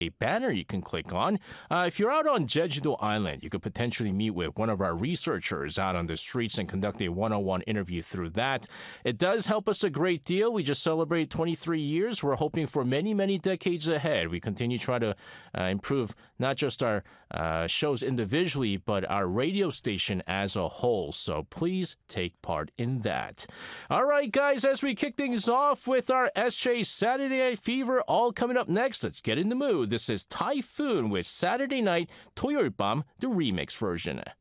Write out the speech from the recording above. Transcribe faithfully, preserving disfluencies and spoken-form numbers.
a banner you can click on. Uh, if you're out on Jeju-do Island, you could potentially meet with one of our researchers out on the streets and conduct a one-on-one interview through that. It does help us a great deal. We just celebrated twenty-three years. We're hoping for many, many decades ahead. We continue to try to uh, improve not just our uh, shows individually, but our radio station as a whole. So please take part in that. All right, guys, as we kick things off with our S J Saturday Night Fever, all coming up next, let's get in the mood. This is Typhoon with Saturday Night 토요일 밤, the remix version.